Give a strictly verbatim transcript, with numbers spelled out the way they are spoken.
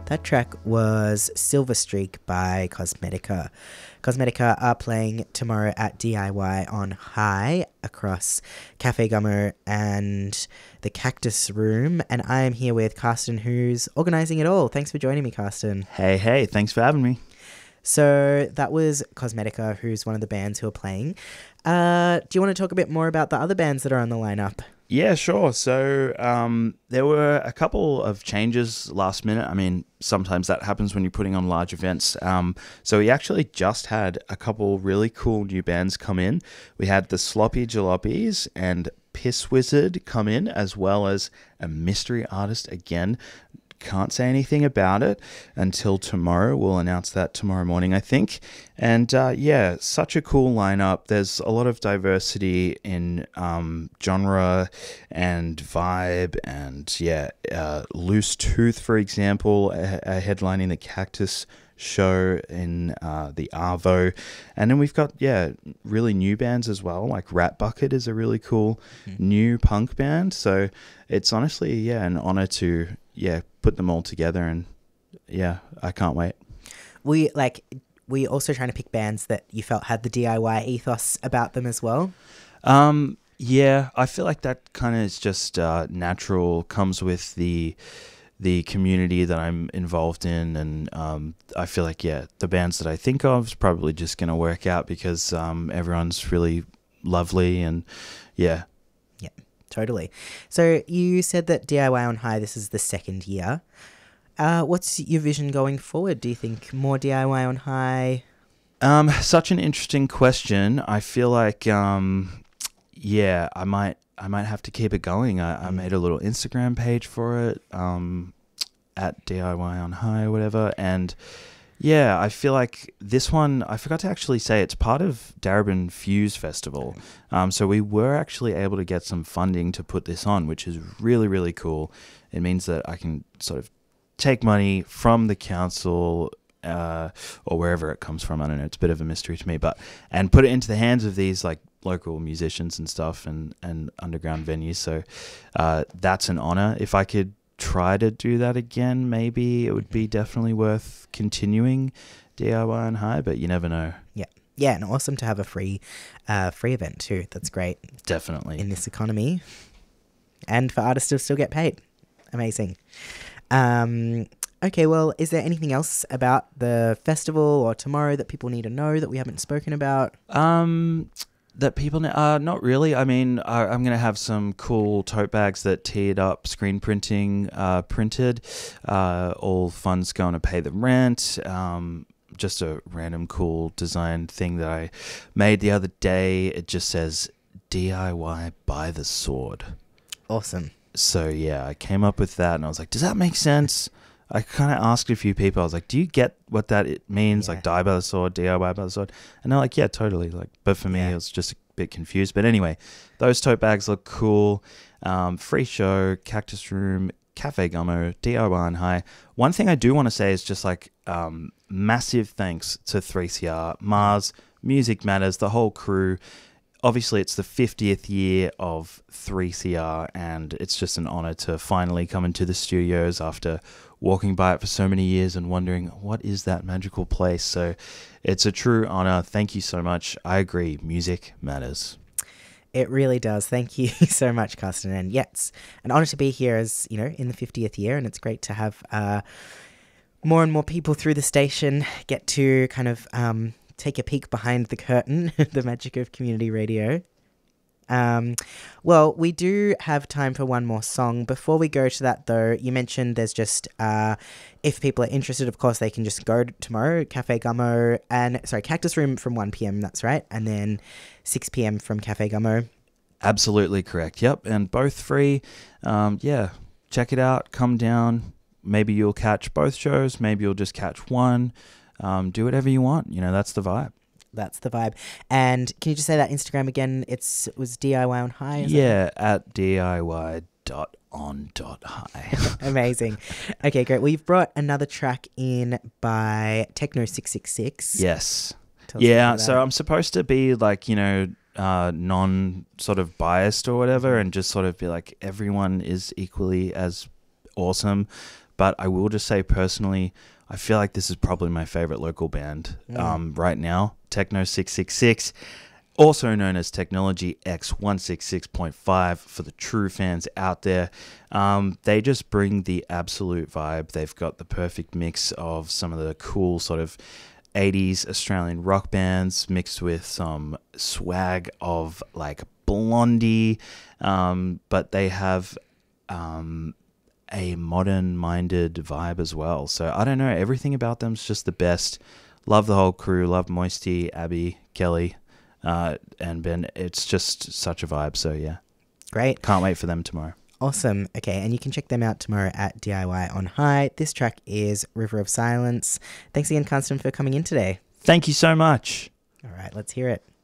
That track was Silver Streak by Cosmetica. Cosmetica are playing tomorrow at D I Y on High across Cafe Gummo and the Cactus Room. And I am here with Karsten, who's organising it all. Thanks for joining me, Karsten. Hey, hey, thanks for having me. So that was Cosmetica, who's one of the bands who are playing. Uh, do you want to talk a bit more about the other bands that are on the lineup? Yeah, sure. So um, there were a couple of changes last minute. I mean, sometimes that happens when you're putting on large events. Um, so we actually just had a couple really cool new bands come in. We had the Sloppy Jalopies and Piss Wizard come in, as well as a mystery artist again. Can't say anything about it until tomorrow. We'll announce that tomorrow morning, I think. And uh, yeah, such a cool lineup. There's a lot of diversity in um, genre and vibe. And yeah, uh, Loose Tooth, for example, a, a headlining the Cactus show in uh, the Arvo. And then we've got, yeah, really new bands as well. Like Rat Bucket is a really cool mm-hmm. new punk band. So it's honestly, yeah, an honor to, yeah, put them all together. And yeah, I can't wait. We like, were you also trying to pick bands that you felt had the D I Y ethos about them as well? Um, yeah, I feel like that kind of is just uh, natural, comes with the the community that I'm involved in, and um, I feel like, yeah, the bands that I think of is probably just going to work out because um, everyone's really lovely, and yeah. Yeah, totally. So you said that D I Y on High, this is the second year. Uh, what's your vision going forward? Do you think more D I Y on High? Um, such an interesting question. I feel like, um, yeah, I might I might have to keep it going. I, I made a little Instagram page for it, um, at D I Y on High or whatever. And yeah, I feel like this one, I forgot to actually say, it's part of Darebin Fuse Festival. Um, so we were actually able to get some funding to put this on, which is really, really cool. It means that I can sort of take money from the council, uh, or wherever it comes from. I don't know. It's a bit of a mystery to me, but, and put it into the hands of these like local musicians and stuff, and, and underground venues. So uh, that's an honor. If I could try to do that again, maybe it would be definitely worth continuing D I Y on High, but you never know. Yeah. Yeah, and awesome to have a free uh, free event too. That's great. Definitely. In this economy. And for artists to still get paid. Amazing. Um, okay, well, is there anything else about the festival or tomorrow that people need to know that we haven't spoken about? Um... That people, uh, not really. I mean, I, I'm going to have some cool tote bags that teared up screen printing, uh, printed. Uh, all funds going to pay the rent. Um, just a random cool design thing that I made the other day. It just says D I Y by the sword. Awesome. So yeah, I came up with that and I was like, does that make sense? I kind of asked a few people, I was like, do you get what that it means? Yeah. Like, die by the sword, D I Y by the sword? And they're like, yeah, totally. Like, but for me, yeah. It was just a bit confused. But anyway, those tote bags look cool. Um, free show, Cactus Room, Cafe Gummo, D I Y on High. One thing I do want to say is just like, um, massive thanks to three C R, Mars, Music Matters, the whole crew. Obviously, it's the fiftieth year of three C R, and it's just an honor to finally come into the studios after walking by it for so many years and wondering, what is that magical place? So it's a true honor. Thank you so much. I agree. Music matters. It really does. Thank you so much, Karsten. And yeah, it's an honor to be here as, you know, in the fiftieth year, and it's great to have uh, more and more people through the station get to kind of um, take a peek behind the curtain, the magic of community radio. Um, well, we do have time for one more song. Before we go to that, though, you mentioned there's just, uh, if people are interested, of course, they can just go tomorrow, Cafe Gummo, and, sorry, Cactus Room from one p.m, that's right, and then six p.m. from Cafe Gummo. Absolutely correct, yep, and both free. Um, yeah, check it out, come down, maybe you'll catch both shows, maybe you'll just catch one, um, do whatever you want, you know, that's the vibe. That's the vibe. And can you just say that Instagram again? It's, it was D I Y on High? Yeah, at D I Y dot on dot high. Amazing. Okay, great. Well, you've brought another track in by Techno six six six. Yes. Yeah, so I'm supposed to be like, you know, uh, non sort of biased or whatever, and just sort of be like, everyone is equally as awesome. but I will just say personally, I feel like this is probably my favorite local band Mm. um, right now. Techno six six six, also known as Technology X one sixty-six point five for the true fans out there. Um, they just bring the absolute vibe. They've got the perfect mix of some of the cool sort of eighties Australian rock bands mixed with some swag of like Blondie, um, but they have um, a modern-minded vibe as well. So I don't know, everything about them's just the best. Love the whole crew. Love Moisty, Abby, Kelly, uh, and Ben. It's just such a vibe. So yeah, Great. can't wait for them tomorrow. Awesome. Okay, and you can check them out tomorrow at D I Y on High. This track is River of Silence. Thanks again, Constantine, for coming in today. Thank you so much. All right, let's hear it.